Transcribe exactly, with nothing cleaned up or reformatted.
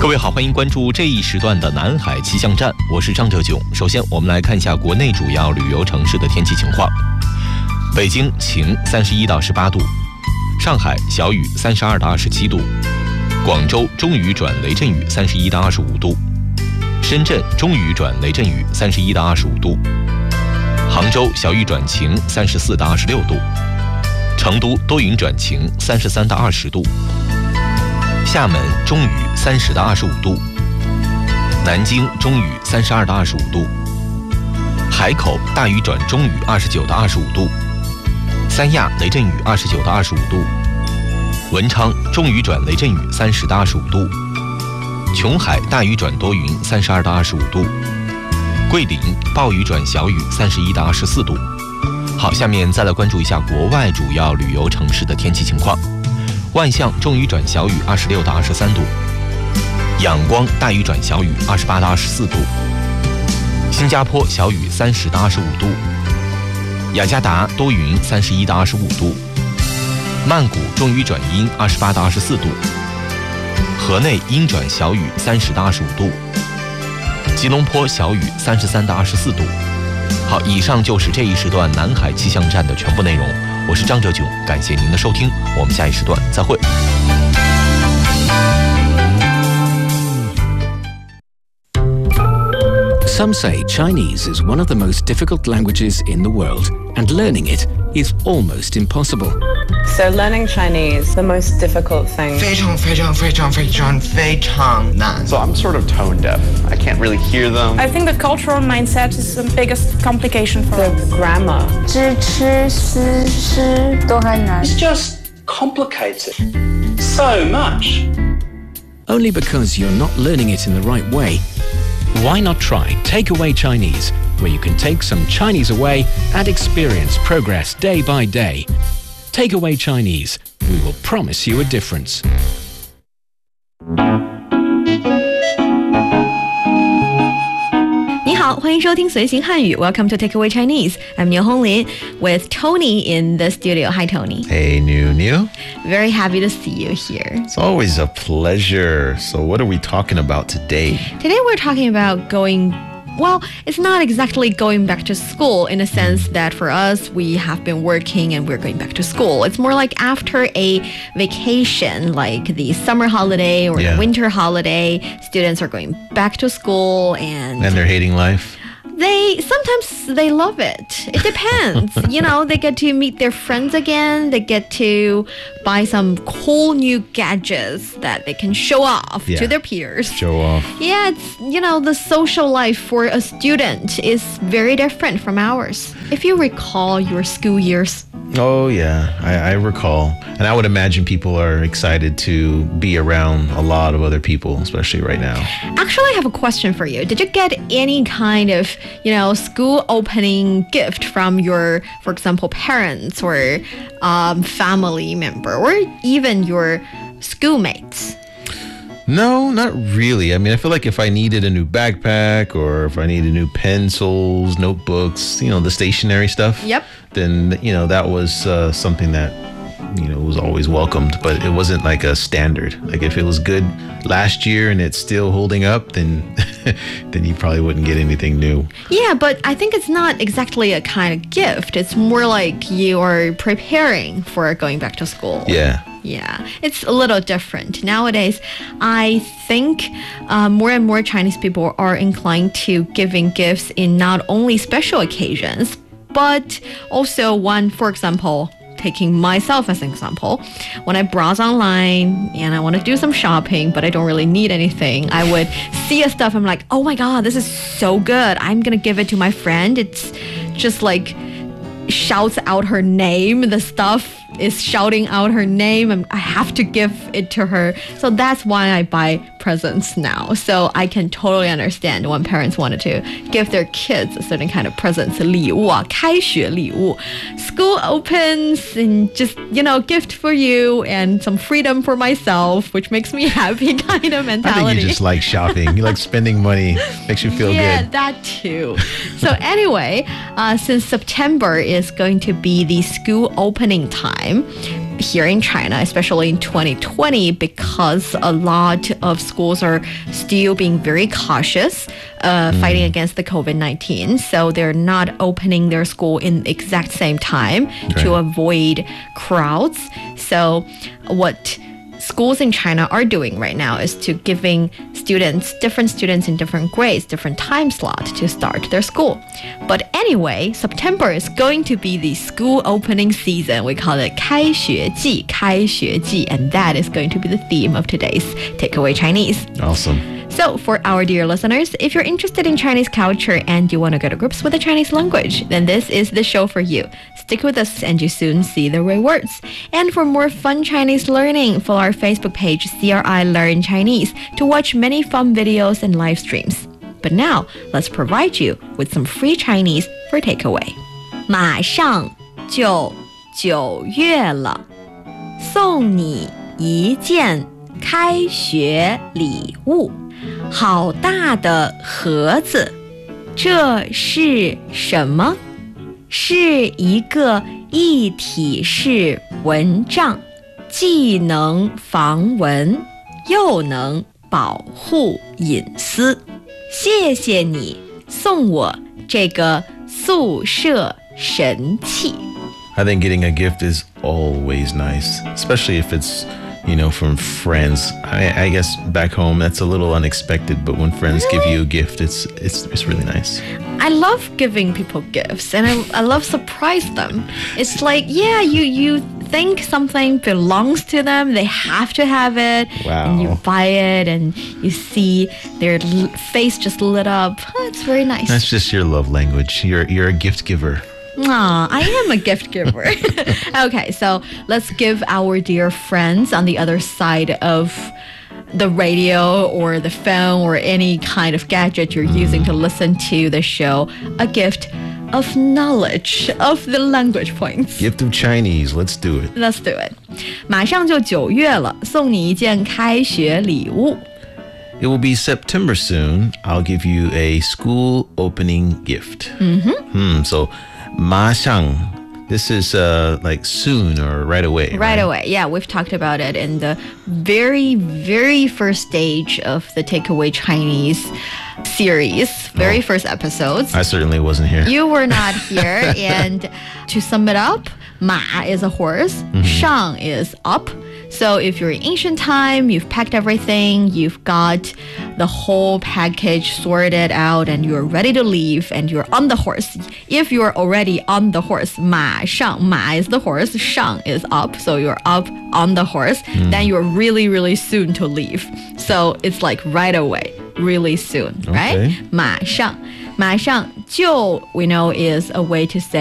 各位好，欢迎关注这一时段的南海气象站，我是张哲炯。首先我们来看一下国内主要旅游城市的天气情况。北京晴，三十一到十八度；上海小雨，三十二到二十七度；广州中雨转雷阵雨，三十一到二十五度；深圳中雨转雷阵雨，三十一到二十五度；杭州小雨转晴，三十四到二十六度；成都多云转晴，三十三到二十度；厦门中雨，三十到二十五度；南京中雨，三十二到二十五度；海口大雨转中雨，二十九到二十五度；三亚雷阵雨，二十九到二十五度；文昌中雨转雷阵雨，三十到二十五度；琼海大雨转多云，三十二到二十五度；桂林暴雨转小雨，三十一到二十四度。好，下面再来关注一下国外主要旅游城市的天气情况。万象中雨转小雨，二十六到二十三度；仰光大雨转小雨，二十八到二十四度；新加坡小雨，三十到二十五度；雅加达多云，三十一到二十五度；曼谷中雨转阴，二十八到二十四度；河内阴转小雨，三十到二十五度；吉隆坡小雨，三十三到二十四度。好，以上就是这一时段南海气象站的全部内容。我是张哲炯，感谢您的收听，我们下一时段再会。 Some say Chinese is one of the most difficult languages in the world, and learning it is almost impossible. So learning Chinese, the most difficult thing. 非常非常非常非常非常难. So I'm sort of tone deaf. I can't really hear them. I think the cultural mindset is the biggest complication for The us. grammar. 知吃思诗都很难. It's just complicated so much. Only because you're not learning it in the right way. Why not try Takeaway Chinese, where you can take some Chinese away and experience progress day by day. Takeaway Chinese, we will promise you a difference. 你好，欢迎收听随行汉语 Welcome to Takeaway Chinese. I'm Niu Honglin with Tony in the studio. Hi, Tony. Hey, Niu Niu. Very happy to see you here. It's always a pleasure. So what are we talking about today? Today we're talking about going, well, it's not exactly going back to school in a sense that for us, we have been working and we're going back to school. It's more like after a vacation, like the summer holiday or Yeah. the winter holiday, students are going back to school and... And they're hating life? They sometimes they love it. It depends. You know, they get to meet their friends again. They get to buy some cool new gadgets that they can show off Yeah. to their peers. Show off. Yeah, it's, you know, the social life for a student is very different from ours. If you recall your school years. Oh, yeah, I, I recall. And I would imagine people are excited to be around a lot of other people, especially right now. Actually, I have a question for you. Did you get any kind of, you know, school opening gift from your, for example, parents or um, family member or even your schoolmates? No, not really. I mean, I feel like if I needed a new backpack or if I needed new pencils, notebooks, you know, the stationery stuff. Yep. Then, you know, that was uh, something that, you know, was always welcomed, but it wasn't like a standard. Like if it was good last year and it's still holding up, then then you probably wouldn't get anything new. Yeah, but I think it's not exactly a kind of gift. It's more like you are preparing for going back to school. Yeah. Yeah, it's a little different. Nowadays, I think uh, more and more Chinese people are inclined to giving gifts in not only special occasions, but also one, for example, taking myself as an example, when I browse online and I want to do some shopping, but I don't really need anything, I would see a stuff, I'm like, oh my God, this is so good. I'm going to give it to my friend. It's just like shouts out her name. The stuff is shouting out her name and I have to give it to her. So that's why I buy presents now. So I can totally understand when parents wanted to give their kids a certain kind of presents, 礼物啊，开学礼物. School opens and just, you know, gift for you and some freedom for myself, which makes me happy kind of mentality. I think you just like shopping. You like spending money. Makes you feel yeah, good. Yeah, that too. So anyway, uh, since September is going to be the school opening time, here in China, especially in twenty twenty, because a lot of schools are still being very cautious, uh, mm. fighting against the COVID nineteen. So they're not opening their school in the exact same time right. to avoid crowds. So what schools in China are doing right now is to giving students, different students in different grades, different time slot to start their school. But anyway, September is going to be the school opening season. We call it 开学季, 开学季, and that is going to be the theme of today's Takeaway Chinese. Awesome. So for our dear listeners, if you're interested in Chinese culture and you want to get to grips with the Chinese language, then this is the show for you. Stick with us and you soon see the right words. And for more fun Chinese learning, follow our Facebook page, C R I Learn Chinese, to watch many fun videos and live streams. But now, let's provide you with some free Chinese for takeaway. 马上就九月了，送你一件开学礼物。好大的盒子，这是什么？是一个一体式蚊帐，既能防蚊，又能保护隐私。谢谢你送我这个宿舍神器。 I think getting a gift is always nice, especially if it's, you know, from friends. I, I guess back home that's a little unexpected, but when friends really? give you a gift, it's it's it's really nice. I love giving people gifts, and I I love surprise them. It's like, yeah, you you think something belongs to them, they have to have it, wow. and you buy it, and you see their l- face just lit up. Oh, it's very nice. That's just your love language. You're you're a gift giver. Aw, I am a gift giver. Okay, so let's give our dear friends on the other side of the radio or the phone or any kind of gadget you're mm. using to listen to the show a gift of knowledge of the language points. Gift of Chinese. Let's do it. Let's do it. 马上就九月了，送你一件开学礼物。 It will be September soon. I'll give you a school opening gift. Mm-hmm. Hmm, so 马上, this is uh, like soon or right away. Right, right away. Yeah, we've talked about it in the very, very first stage of the Takeaway Chinese series, very oh, first episodes. I certainly wasn't here. You were not here. And to sum it up, 马 is a horse, mm-hmm. 上 is up. So if you're in ancient time, you've packed everything, you've got the whole package sorted out, and you're ready to leave, and you're on the horse. If you're already on the horse, 马上, 马 is the horse, 上 is up, so you're up on the horse, mm. then you're really, really soon to leave. So it's like right away, really soon, right? Okay. 马上, 马上就, we know, is a way to say